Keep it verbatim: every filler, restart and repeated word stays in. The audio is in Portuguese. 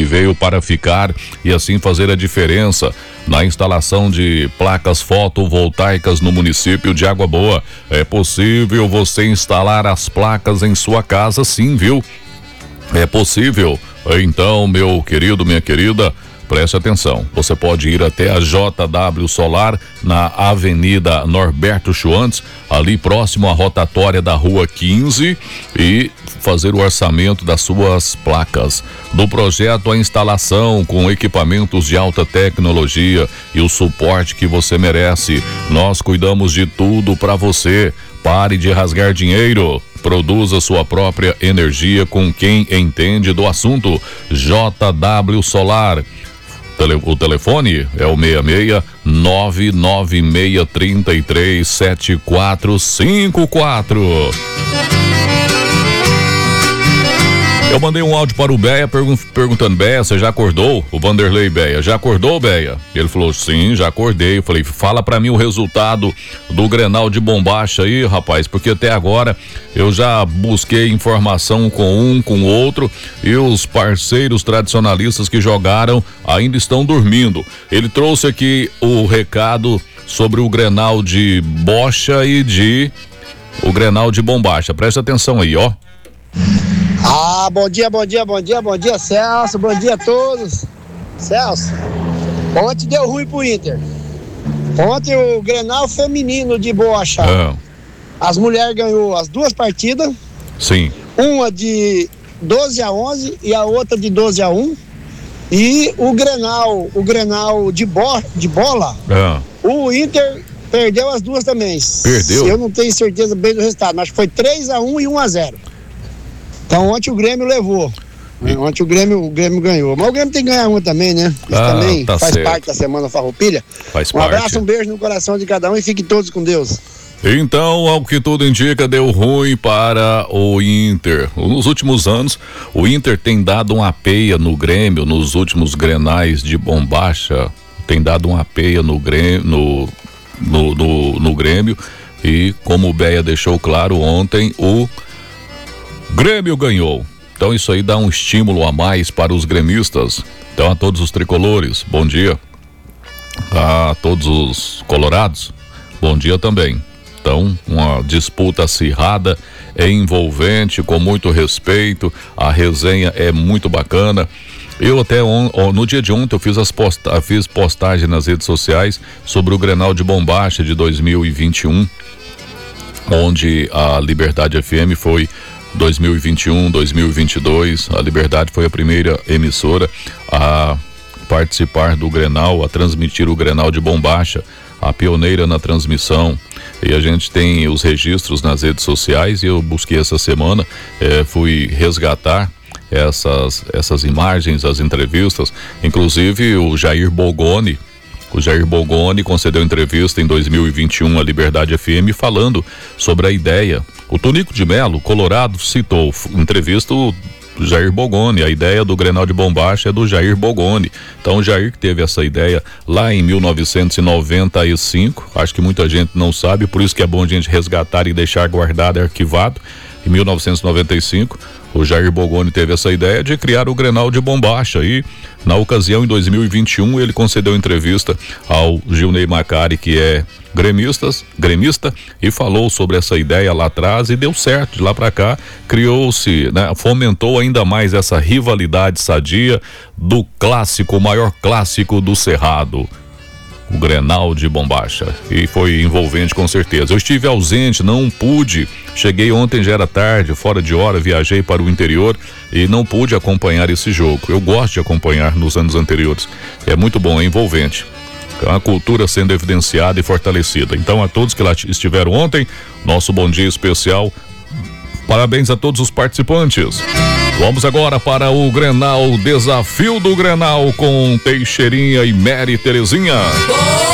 veio para ficar e assim fazer a diferença na instalação de placas fotovoltaicas no município de Água Boa. É possível você instalar as placas em sua casa, sim, viu? É possível. Então, meu querido, minha querida, preste atenção. Você pode ir até a J W Solar na Avenida Norberto Schwantz, ali próximo à rotatória da Rua quinze, e fazer o orçamento das suas placas. Do projeto à instalação com equipamentos de alta tecnologia e o suporte que você merece. Nós cuidamos de tudo para você. Pare de rasgar dinheiro. Produza sua própria energia com quem entende do assunto. J W Solar. O telefone é o seis seis nove nove seis três três sete quatro cinco quatro. Eu mandei um áudio para o Beia pergun- perguntando: Beia, você já acordou? O Vanderlei Beia, já acordou, Beia? Ele falou: sim, já acordei. Eu falei: fala para mim o resultado do Grenal de Bombacha aí, rapaz, porque até agora eu já busquei informação com um, com o outro, e os parceiros tradicionalistas que jogaram ainda estão dormindo. Ele trouxe aqui o recado sobre o Grenal de Bocha e de o Grenal de Bombacha. Presta atenção aí, ó. Ah, bom dia, bom dia, bom dia, bom dia, Celso, bom dia a todos. Celso, ontem deu ruim pro Inter. Ontem o Grenal feminino de Bocha. Ah. As mulheres ganhou as duas partidas. Sim. Uma de doze a onze e a outra de doze a um. E o Grenal, o Grenal de, bo, de bola, Ah. o Inter perdeu as duas também. Perdeu? Eu não tenho certeza bem do resultado, mas foi três a um e um a zero. Então ontem o Grêmio levou. E... Ontem o Grêmio, o Grêmio ganhou. Mas o Grêmio tem que ganhar uma também, né? Isso ah, também tá faz certo. parte da Semana Farroupilha. Faz um parte. abraço, um beijo no coração de cada um e fiquem todos com Deus. Então, ao que tudo indica, deu ruim para o Inter. Nos últimos anos, o Inter tem dado uma peia no Grêmio, nos últimos Grenais de Bombacha, tem dado uma peia no Grêmio, no, no, no, no Grêmio, e como o Beia deixou claro ontem, o Grêmio ganhou. Então isso aí dá um estímulo a mais para os gremistas. Então a todos os tricolores, bom dia. A todos os colorados, bom dia também. Então, uma disputa acirrada, é envolvente, com muito respeito, a resenha é muito bacana. Eu até on, no dia de ontem eu fiz, as posta, fiz postagem nas redes sociais sobre o Grenal de Bombacha de dois mil e vinte e um, onde a Liberdade F M foi dois mil e vinte e um, dois mil e vinte e dois, a Liberdade foi a primeira emissora a participar do Grenal, a transmitir o Grenal de Bombacha, a pioneira na transmissão, e a gente tem os registros nas redes sociais, e eu busquei essa semana, eh, fui resgatar essas, essas imagens, as entrevistas, inclusive o Jair Bogoni, o Jair Bogoni concedeu entrevista em dois mil e vinte e um à Liberdade F M falando sobre a ideia. O Tonico de Melo, Colorado, citou entrevista do Jair Bogoni. A ideia do Grenal de Bombacha é do Jair Bogoni. Então o Jair que teve essa ideia lá em mil novecentos e noventa e cinco, acho que muita gente não sabe, por isso que é bom a gente resgatar e deixar guardado e arquivado. Em mil novecentos e noventa e cinco, o Jair Bogoni teve essa ideia de criar o Grenal de Bombacha, e na ocasião, em dois mil e vinte e um, ele concedeu entrevista ao Gilney Macari, que é gremistas, gremista, e falou sobre essa ideia lá atrás, e deu certo. De lá para cá, criou-se, né, fomentou ainda mais essa rivalidade sadia do clássico, o maior clássico do Cerrado, o Grenal de Bombacha, e foi envolvente com certeza. Eu estive ausente, não pude, cheguei ontem, já era tarde, fora de hora, viajei para o interior e não pude acompanhar esse jogo. Eu gosto de acompanhar nos anos anteriores, é muito bom, é envolvente, é uma cultura sendo evidenciada e fortalecida. Então a todos que lá estiveram ontem, nosso bom dia especial, parabéns a todos os participantes. Vamos agora para o Grenal, desafio do Grenal com Teixeirinha e Mary Terezinha.